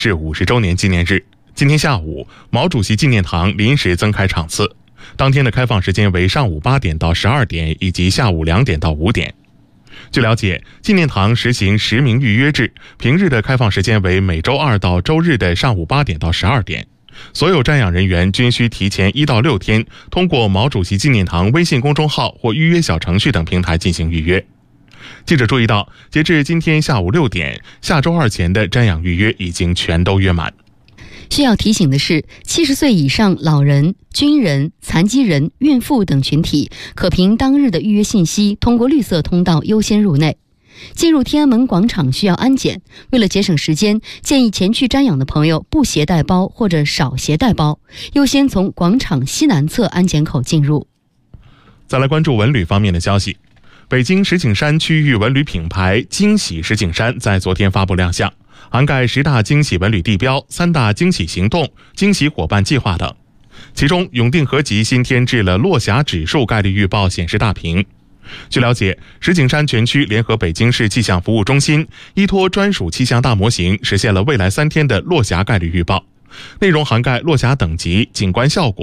至50周年纪念日。今天下午，毛主席纪念堂临时增开场次，当天的开放时间为上午8点到12点，以及下午2点到5点。据了解，纪念堂实行实名预约制，平日的开放时间为每周2到周日的上午8点到12点。所有瞻仰人员均需提前1到6天，通过毛主席纪念堂微信公众号或预约小程序等平台进行预约。记者注意到，截至今天下午6点，下周2前的瞻仰预约已经全都约满。 需要提醒的是，70岁以上老人、军人、残疾人、孕妇等群体可凭当日的预约信息，通过绿色通道优先入内。进入天安门广场需要安检，为了节省时间，建议前去瞻仰的朋友不携带包或者少携带包，优先从广场西南侧安检口进入。 再来关注文旅方面的消息。北京石景山区域文旅品牌惊喜石景山在昨天发布亮相，涵盖10大惊喜文旅地标、3大惊喜行动、惊喜伙伴计划等。其中，永定河集新添置了落霞指数概率预报显示大屏。据了解，石景山全区联合北京市气象服务中心，依托专属气象大模型，实现了未来3天的落霞概率预报，内容涵盖落霞等级、景观效果、